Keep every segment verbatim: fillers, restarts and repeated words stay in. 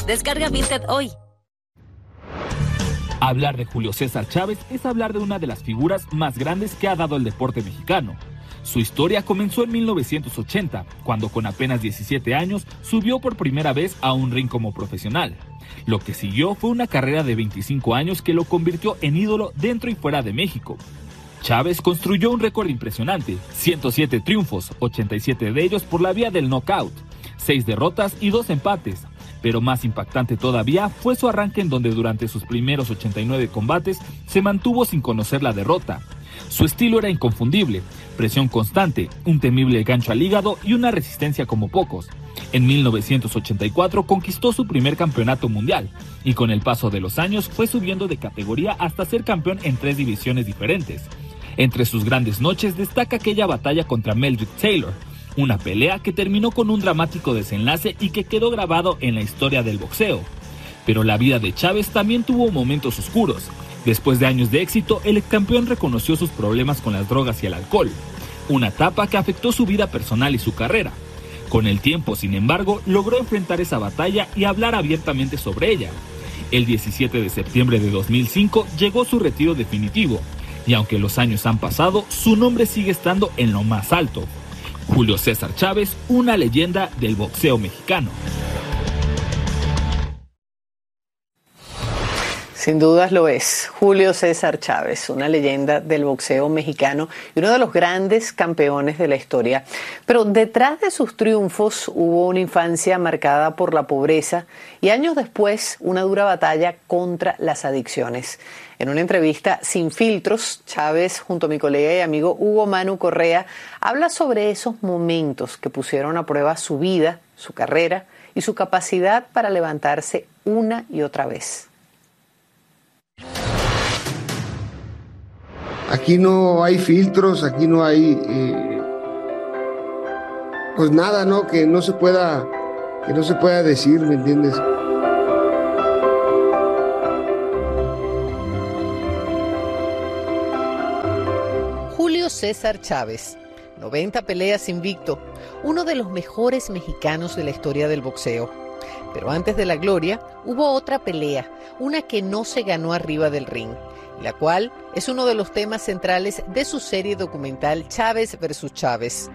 Descarga Vinted hoy. Hablar de Julio César Chávez es hablar de una de las figuras más grandes que ha dado el deporte mexicano. Su historia comenzó en mil novecientos ochenta, cuando con apenas diecisiete años subió por primera vez a un ring como profesional. Lo que siguió fue una carrera de veinticinco años que lo convirtió en ídolo dentro y fuera de México. Chávez construyó un récord impresionante, ciento siete triunfos, ochenta y siete de ellos por la vía del knockout, seis derrotas y dos empates. Pero más impactante todavía fue su arranque, en donde durante sus primeros ochenta y nueve combates se mantuvo sin conocer la derrota. Su estilo era inconfundible, presión constante, un temible gancho al hígado y una resistencia como pocos. En mil novecientos ochenta y cuatro conquistó su primer campeonato mundial y con el paso de los años fue subiendo de categoría hasta ser campeón en tres divisiones diferentes. Entre sus grandes noches destaca aquella batalla contra Meldrick Taylor, una pelea que terminó con un dramático desenlace y que quedó grabado en la historia del boxeo. Pero la vida de Chávez también tuvo momentos oscuros. Después de años de éxito, el excampeón reconoció sus problemas con las drogas y el alcohol, una etapa que afectó su vida personal y su carrera. Con el tiempo, sin embargo, logró enfrentar esa batalla y hablar abiertamente sobre ella. El diecisiete de septiembre de dos mil cinco llegó su retiro definitivo, y aunque los años han pasado, su nombre sigue estando en lo más alto. Julio César Chávez, una leyenda del boxeo mexicano. Sin dudas lo es. Julio César Chávez, una leyenda del boxeo mexicano y uno de los grandes campeones de la historia. Pero detrás de sus triunfos hubo una infancia marcada por la pobreza y años después una dura batalla contra las adicciones. En una entrevista sin filtros, Chávez, junto a mi colega y amigo Hugo Manu Correa, habla sobre esos momentos que pusieron a prueba su vida, su carrera y su capacidad para levantarse una y otra vez. Aquí no hay filtros, aquí no hay, eh, pues nada, ¿no? Que no se pueda, que no se pueda decir, ¿me entiendes? Julio César Chávez, noventa peleas invicto, uno de los mejores mexicanos de la historia del boxeo. Pero antes de la gloria, hubo otra pelea, una que no se ganó arriba del ring, la cual es uno de los temas centrales de su serie documental Chávez versus Chávez.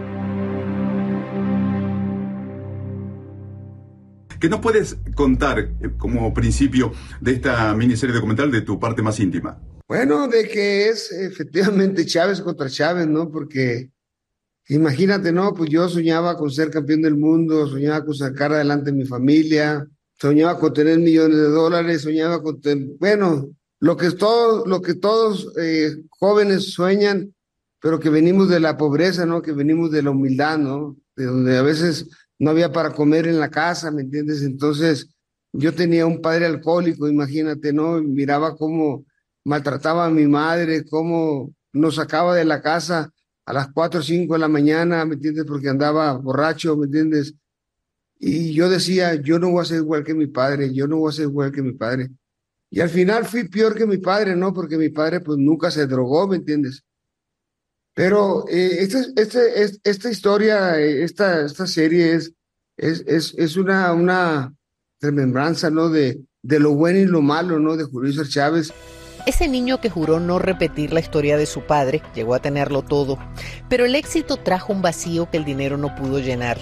¿Qué nos puedes contar como principio de esta miniserie documental de tu parte más íntima? Bueno, de que es efectivamente Chávez contra Chávez, ¿no? Porque imagínate, ¿no? Pues yo soñaba con ser campeón del mundo, soñaba con sacar adelante mi familia, soñaba con tener millones de dólares, soñaba con tener, bueno, lo que todos, lo que todos eh, jóvenes sueñan, pero que venimos de la pobreza, ¿no? Que venimos de la humildad, ¿no? De donde a veces no había para comer en la casa, ¿me entiendes? Entonces, yo tenía un padre alcohólico, imagínate, ¿no? Miraba cómo maltrataba a mi madre, cómo nos sacaba de la casa a las cuatro o cinco de la mañana, ¿me entiendes? Porque andaba borracho, ¿me entiendes? Y yo decía, yo no voy a ser igual que mi padre, yo no voy a ser igual que mi padre. Y al final fui peor que mi padre, ¿no? Porque mi padre pues nunca se drogó, ¿me entiendes? Pero eh, esta, este, es, esta historia, esta, esta serie es, es, es, es una, una remembranza, ¿no? De, de lo bueno y lo malo, ¿no? De Julio César Chávez. Ese niño que juró no repetir la historia de su padre, llegó a tenerlo todo, pero el éxito trajo un vacío que el dinero no pudo llenar.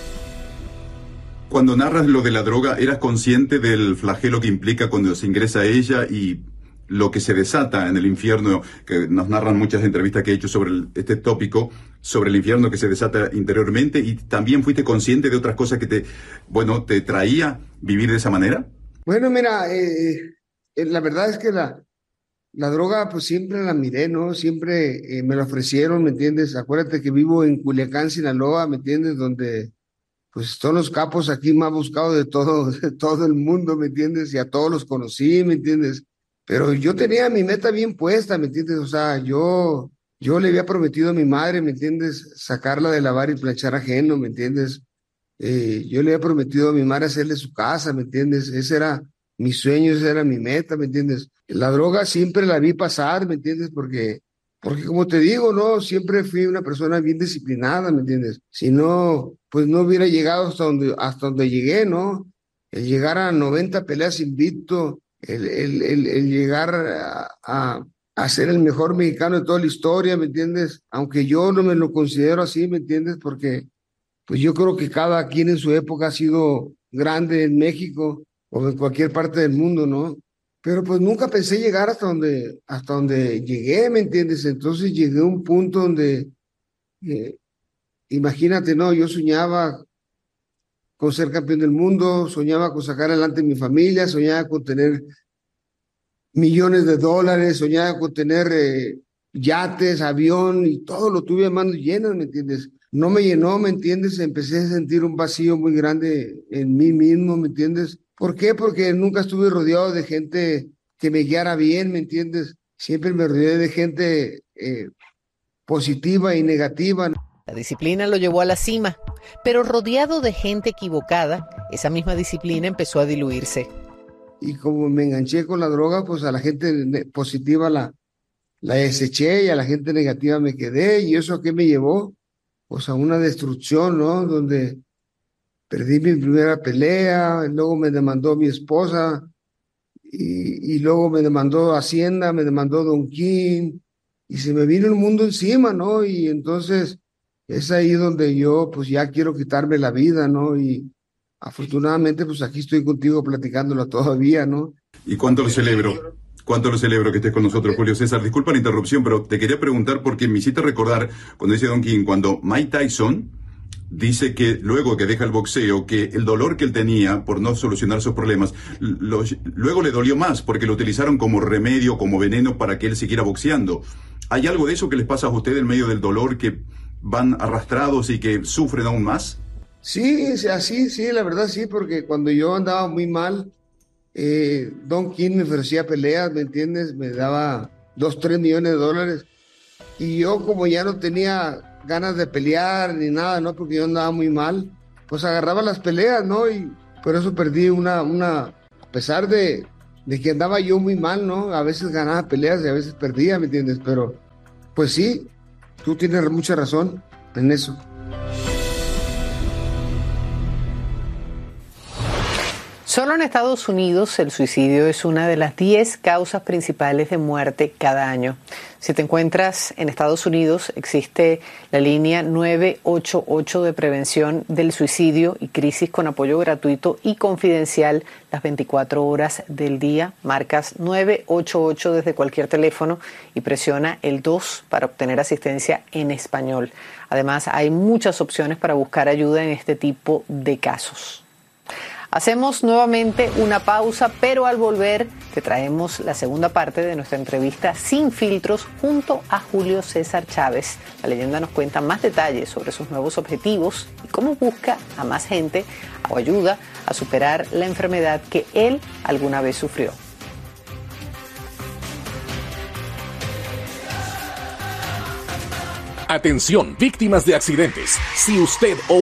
Cuando narras lo de la droga, ¿eras consciente del flagelo que implica cuando se ingresa a ella y lo que se desata en el infierno, que nos narran muchas entrevistas que he hecho sobre el, este tópico, sobre el infierno que se desata interiormente? ¿Y también fuiste consciente de otras cosas que te, bueno, te traía vivir de esa manera? Bueno, mira, eh, la verdad es que la... La droga, pues siempre la miré, ¿no? Siempre eh, me la ofrecieron, ¿me entiendes? Acuérdate que vivo en Culiacán, Sinaloa, ¿me entiendes? Donde, pues, son los capos aquí más buscados de todo, de todo el mundo, ¿me entiendes? Y a todos los conocí, ¿me entiendes? Pero yo tenía mi meta bien puesta, ¿me entiendes? O sea, yo, yo le había prometido a mi madre, ¿me entiendes? Sacarla de lavar y planchar ajeno, ¿me entiendes? Eh, yo le había prometido a mi madre hacerle su casa, ¿me entiendes? Ese era mi sueño, esa era mi meta, ¿me entiendes? La droga siempre la vi pasar, ¿me entiendes? Porque, porque como te digo, ¿no? Siempre fui una persona bien disciplinada, ¿me entiendes? Si no, pues no hubiera llegado hasta donde, hasta donde llegué, ¿no? el llegar a noventa peleas invicto, el, el, el, el llegar a, a, a ser el mejor mexicano de toda la historia, ¿me entiendes? Aunque yo no me lo considero así, ¿me entiendes? Porque pues yo creo que cada quien en su época ha sido grande en México o en cualquier parte del mundo, ¿no? Pero pues nunca pensé llegar hasta donde, hasta donde llegué, ¿me entiendes? Entonces llegué a un punto donde, eh, imagínate, ¿no? Yo soñaba con ser campeón del mundo, soñaba con sacar adelante a mi familia, soñaba con tener millones de dólares, soñaba con tener eh, yates, avión y todo lo tuve a manos llenas, ¿me entiendes? No me llenó, ¿me entiendes? Empecé a sentir un vacío muy grande en mí mismo, ¿me entiendes? ¿Por qué? Porque nunca estuve rodeado de gente que me guiara bien, ¿me entiendes? Siempre me rodeé de gente eh, positiva y negativa. La disciplina lo llevó a la cima, pero rodeado de gente equivocada, esa misma disciplina empezó a diluirse. Y como me enganché con la droga, pues a la gente positiva la, la deseché y a la gente negativa me quedé. ¿Y eso a qué me llevó? Pues a una destrucción, ¿no? Donde perdí mi primera pelea, luego me demandó mi esposa, y, y luego me demandó Hacienda, me demandó Don King, y se me vino el mundo encima, ¿no? Y entonces es ahí donde yo pues ya quiero quitarme la vida, ¿no? Y afortunadamente pues aquí estoy contigo platicándola todavía, ¿no? ¿Y cuánto lo celebro? ¿Cuánto lo celebro que estés con nosotros, Julio César? Disculpa la interrupción, pero te quería preguntar porque me hiciste recordar cuando dice Don King, cuando Mike Tyson dice que luego que deja el boxeo, que el dolor que él tenía por no solucionar sus problemas, lo, luego le dolió más porque lo utilizaron como remedio, como veneno para que él siguiera boxeando. ¿Hay algo de eso que les pasa a ustedes en medio del dolor, que van arrastrados y que sufren aún más? Sí, así, sí, la verdad sí, porque cuando yo andaba muy mal, eh, Don King me ofrecía peleas, ¿me entiendes? Me daba dos, tres millones de dólares. Y yo como ya no tenía ganas de pelear ni nada, ¿no? Porque yo andaba muy mal, pues agarraba las peleas, ¿no? Y por eso perdí una, una, a pesar de, de que andaba yo muy mal, ¿no? A veces ganaba peleas y a veces perdía, ¿me entiendes? Pero, pues sí, tú tienes mucha razón en eso. Solo en Estados Unidos el suicidio es una de las diez causas principales de muerte cada año. Si te encuentras en Estados Unidos, existe la línea nueve ocho ocho de prevención del suicidio y crisis con apoyo gratuito y confidencial las veinticuatro horas del día. Marcas nueve ocho ocho desde cualquier teléfono y presiona el dos para obtener asistencia en español. Además, hay muchas opciones para buscar ayuda en este tipo de casos. Hacemos nuevamente una pausa, pero al volver te traemos la segunda parte de nuestra entrevista Sin Filtros junto a Julio César Chávez. La leyenda nos cuenta más detalles sobre sus nuevos objetivos y cómo busca a más gente o ayuda a superar la enfermedad que él alguna vez sufrió. Atención, víctimas de accidentes. Si usted o